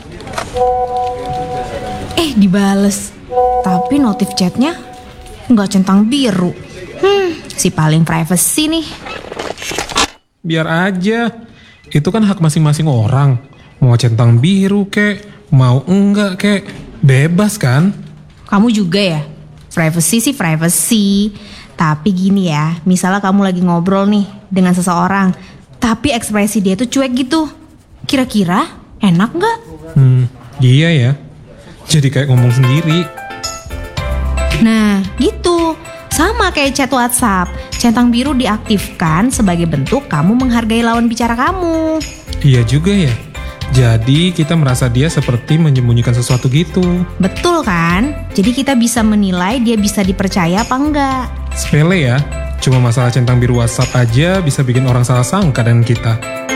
Dibales. Tapi notif chatnya nggak centang biru. Si paling privacy nih. Biar aja, itu kan hak masing-masing orang. Mau centang biru kek, mau enggak kek, bebas kan? Kamu juga ya? Privacy sih privacy. Tapi gini ya, misalnya kamu lagi ngobrol nih dengan seseorang, tapi ekspresi dia tuh cuek gitu. Kira-kira enak nggak? Iya ya. Jadi kayak ngomong sendiri. Nah, gitu. Sama kayak chat WhatsApp. Centang biru diaktifkan sebagai bentuk kamu menghargai lawan bicara kamu. Iya juga ya. Jadi kita merasa dia seperti menyembunyikan sesuatu gitu. Betul kan? Jadi kita bisa menilai dia bisa dipercaya apa enggak. Sepele ya. Cuma masalah centang biru WhatsApp aja bisa bikin orang salah sangka dengan kita.